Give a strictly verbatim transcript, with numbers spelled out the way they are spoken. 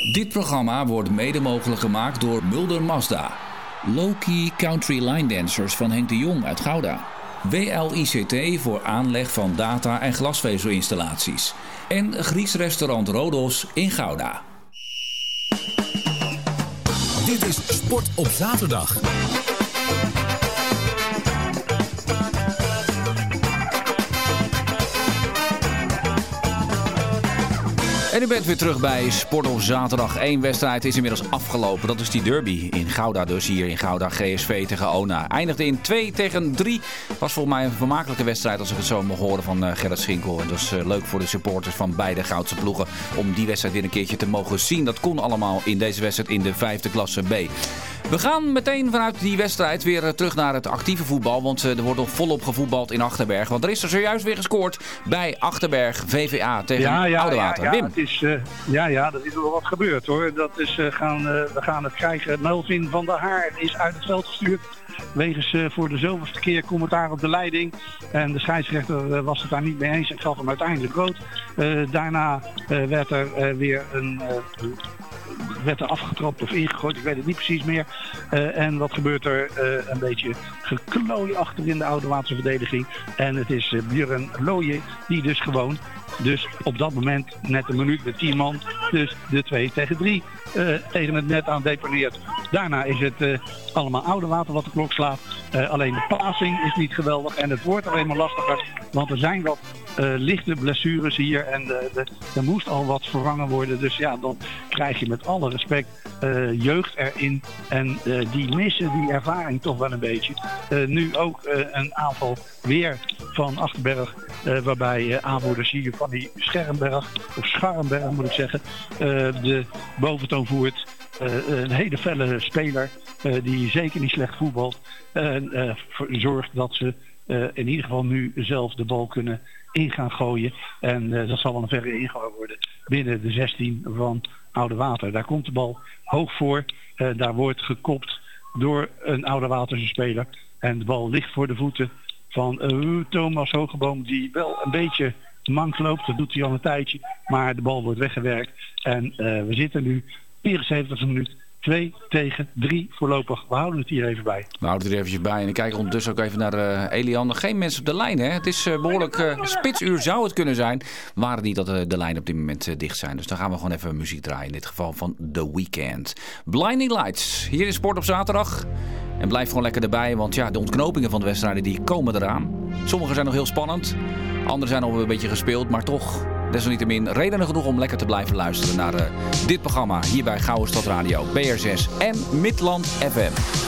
Dit programma wordt mede mogelijk gemaakt door Mulder Mazda. Low-Key Country Line Dancers van Henk de Jong uit Gouda. W L I C T voor aanleg van data- en glasvezelinstallaties. En Grieks restaurant Rodos in Gouda. Dit is Sport op Zaterdag. En u bent weer terug bij Sport op Zaterdag. Eén wedstrijd is inmiddels afgelopen. Dat is die derby in Gouda, dus hier in Gouda. G S V tegen Ona. Eindigde in twee tegen drie. Was volgens mij een vermakelijke wedstrijd als ik het zo mag horen van uh, Gerrit Schinkel. En dat is uh, leuk voor de supporters van beide Goudse ploegen om die wedstrijd weer een keertje te mogen zien. Dat kon allemaal in deze wedstrijd in de vijfde klasse B. We gaan meteen vanuit die wedstrijd weer uh, terug naar het actieve voetbal. Want uh, er wordt nog volop gevoetbald in Achterberg. Want er is er zojuist weer gescoord bij Achterberg V V A tegen ja, ja, Oudewater. Ja, ja, Wim. het is, uh, ja, ja, er is wel wat gebeurd hoor. Dat is, uh, gaan, uh, we gaan het krijgen. Melvin van der Haar is uit het veld gestuurd. Wegens uh, voor de zoveelste keer commentaar op de leiding. En de scheidsrechter uh, was het daar niet mee eens en gaf hem uiteindelijk rood. Uh, daarna uh, werd er uh, weer een... Uh, werd er afgetrapt of ingegooid, ik weet het niet precies meer. Uh, en wat gebeurt er? Uh, een beetje geklooi achter in de Oudewaterse verdediging. En het is uh, Björn Looije die dus gewoon, dus op dat moment net een minuut met tien man, dus de twee tegen drie uh, tegen het net aan deponeert. Daarna is het uh, allemaal Oudewater wat de klok slaat. Uh, alleen de passing is niet geweldig en het wordt alleen maar lastiger, want er zijn wat Uh, lichte blessures hier en uh, de, er moest al wat vervangen worden. Dus ja, dan krijg je met alle respect uh, jeugd erin. En uh, die missen die ervaring toch wel een beetje. Uh, nu ook uh, een aanval weer van Achterberg. Uh, waarbij uh, aanvoerders hier van die Schermberg, of Scharrenberg moet ik zeggen, uh, de boventoon voert. Uh, een hele felle speler uh, die zeker niet slecht voetbalt. En uh, uh, zorgt dat ze uh, in ieder geval nu zelf de bal kunnen in gaan gooien. En uh, dat zal wel een verre ingooi worden binnen de zestien van Oudewater. Daar komt de bal hoog voor. Uh, daar wordt gekopt door een Oudewaterse speler. En de bal ligt voor de voeten van uh, Thomas Hogeboom, die wel een beetje mank loopt. Dat doet hij al een tijdje. Maar de bal wordt weggewerkt. En uh, we zitten nu vierenzeventigste minuut. twee tegen drie voorlopig. We houden het hier even bij. We houden het er eventjes bij. En ik kijk ondertussen ook even naar uh, Elian. Geen mensen op de lijn, hè? Het is uh, behoorlijk uh, spitsuur zou het kunnen zijn. Waar het niet dat uh, de lijnen op dit moment uh, dicht zijn. Dus dan gaan we gewoon even muziek draaien. In dit geval van The Weeknd. Blinding Lights. Hier is Sport op Zaterdag. En blijf gewoon lekker erbij. Want ja, de ontknopingen van de wedstrijden die komen eraan. Sommige zijn nog heel spannend. Andere zijn al een beetje gespeeld. Maar toch... desalniettemin redenen genoeg om lekker te blijven luisteren naar uh, dit programma hier bij Gouden Stad Radio, B R zes en Midland F M.